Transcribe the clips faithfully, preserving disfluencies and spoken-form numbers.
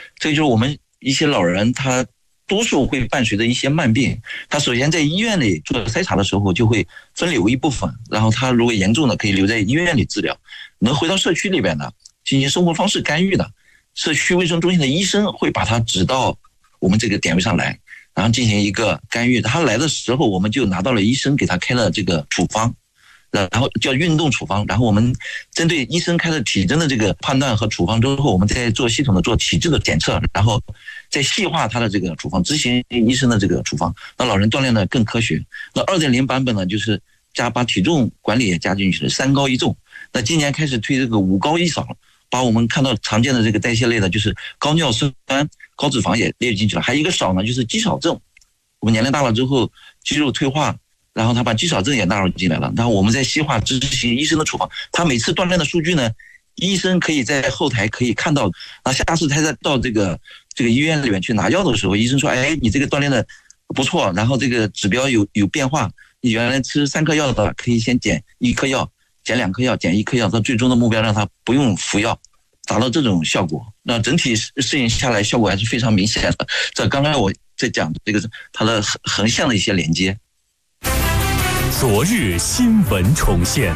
这就是我们一些老人他多数会伴随着一些慢病，他首先在医院里做筛查的时候就会分流一部分，然后他如果严重的可以留在医院里治疗，能回到社区里边的进行生活方式干预的，社区卫生中心的医生会把他指到我们这个点位上来，然后进行一个干预。他来的时候我们就拿到了医生给他开了这个处方，然后叫运动处方，然后我们针对医生开的体征的这个判断和处方之后，我们再做系统的做体质的检测，然后再细化他的这个处方，执行医生的这个处方，让老人锻炼的更科学。那 二点零 版本呢，就是加把体重管理也加进去了，三高一重。那今年开始推这个五高一少，把我们看到常见的这个代谢类的，就是高尿酸、高脂肪也列进去了。还有一个少呢，就是肌少症。我们年龄大了之后，肌肉退化，然后他把肌少症也纳入进来了。然后我们再细化执行医生的处方。他每次锻炼的数据呢，医生可以在后台可以看到。那下次他再到这个这个医院里面去拿药的时候，医生说：“哎，你这个锻炼的不错，然后这个指标有有变化。你原来吃三颗药的，可以先减一颗药，减两颗药，减一颗药，到最终的目标让他不用服药。”达到这种效果，那整体适应下来效果还是非常明显的。这刚才我在讲这个它的横向的一些连接。 昨日新闻重现。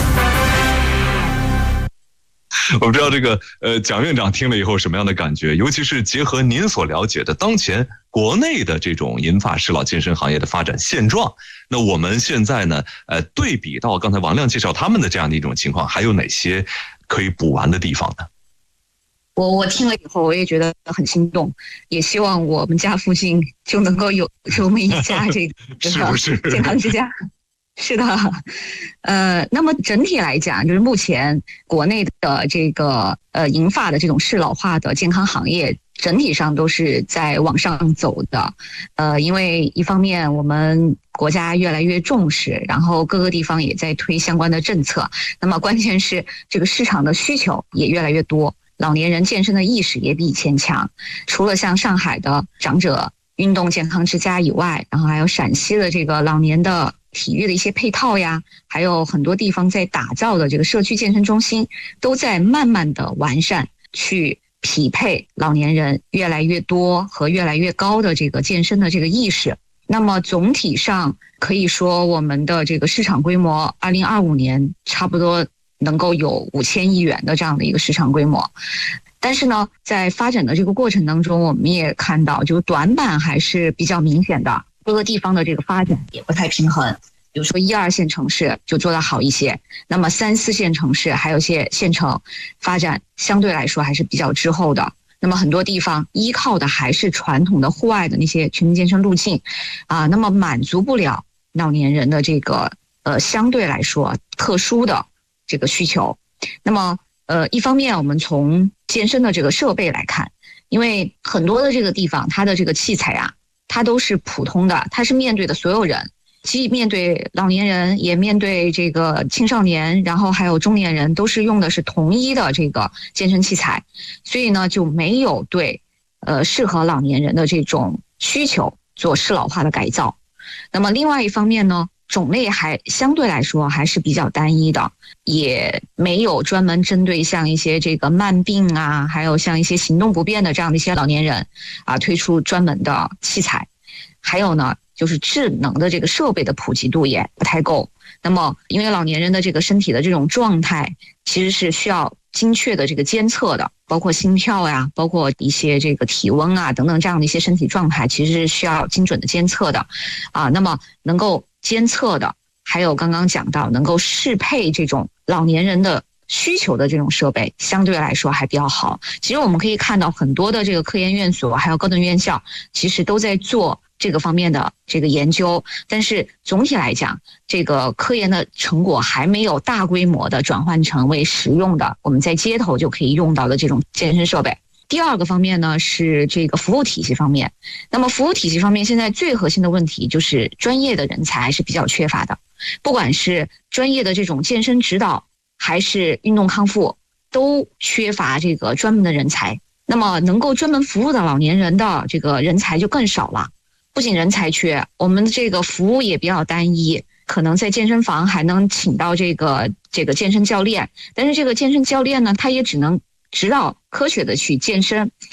我不知道这个呃蒋院长听了以后什么样的感觉，尤其是结合您所了解的当前国内的这种银发适老健身行业的发展现状，那我们现在呢呃对比到刚才王亮介绍他们的这样的一种情况，还有哪些可以补完的地方呢？ 我我听了以后，我也觉得很心动，也希望我们家附近就能够有这么一家这个是不是健康之家。是的，呃，那么整体来讲，就是目前国内的这个呃银发的这种适老化的健康行业，整体上都是在往上走的。呃，因为一方面我们国家越来越重视，然后各个地方也在推相关的政策，那么关键是这个市场的需求也越来越多。老年人健身的意识也比以前强，除了像上海的长者运动健康之家以外，然后还有陕西的这个老年的体育的一些配套呀，还有很多地方在打造的这个社区健身中心，都在慢慢的完善，去匹配老年人越来越多和越来越高的这个健身的这个意识。那么总体上可以说，我们的这个市场规模二零二五年差不多能够有五千亿元的这样的一个市场规模。但是呢，在发展的这个过程当中，我们也看到就短板还是比较明显的，各个地方的这个发展也不太平衡。比如说一二线城市就做得好一些，那么三四线城市还有些县城发展相对来说还是比较滞后的。那么很多地方依靠的还是传统的户外的那些全民健身路径啊，那么满足不了老年人的这个呃相对来说特殊的这个需求。那么呃一方面我们从健身的这个设备来看，因为很多的这个地方它的这个器材啊，它都是普通的，它是面对的所有人，既面对老年人也面对这个青少年，然后还有中年人，都是用的是同一的这个健身器材，所以呢就没有对呃适合老年人的这种需求做适老化的改造。那么另外一方面呢，种类还相对来说还是比较单一的，也没有专门针对像一些这个慢病啊，还有像一些行动不便的这样的一些老年人啊推出专门的器材。还有呢就是智能的这个设备的普及度也不太够。那么因为老年人的这个身体的这种状态其实是需要精确的这个监测的，包括心跳呀，包括一些这个体温啊等等这样的一些身体状态，其实是需要精准的监测的啊。那么能够监测的，还有刚刚讲到能够适配这种老年人的需求的这种设备，相对来说还比较好。其实我们可以看到很多的这个科研院所还有高等院校其实都在做这个方面的这个研究，但是总体来讲，这个科研的成果还没有大规模的转换成为实用的我们在街头就可以用到的这种健身设备。第二个方面呢是这个服务体系方面。那么服务体系方面，现在最核心的问题就是专业的人才还是比较缺乏的，不管是专业的这种健身指导还是运动康复，都缺乏这个专门的人才。那么能够专门服务的老年人的这个人才就更少了。不仅人才缺，我们的这个服务也比较单一，可能在健身房还能请到这个这个健身教练，但是这个健身教练呢，他也只能指导科学的去健身，